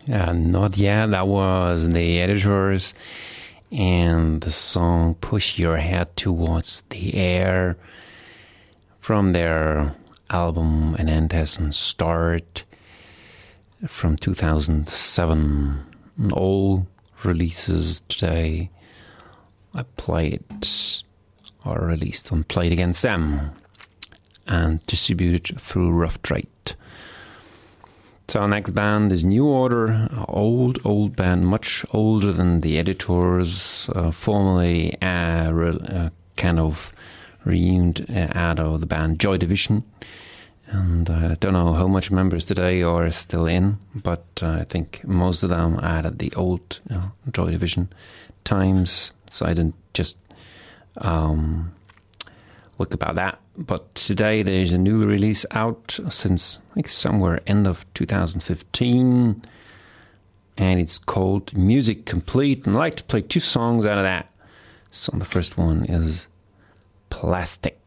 Not yet. That was the Editors and the song Push Your Head Towards the Air from their album An End Start from 2007. And all releases today I played or released on Played Against Them and distributed through Rough Trade. So our next band is New Order, old band, much older than the Editors, formerly kind of reunited out of the band Joy Division. And I don't know how much members today are still in, but I think most of them are at the old Joy Division times, so I didn't just look about that. But today there's a new release out since I think somewhere end of 2015, and it's called Music Complete, and I'd like to play two songs out of that. So the first one is Plastic.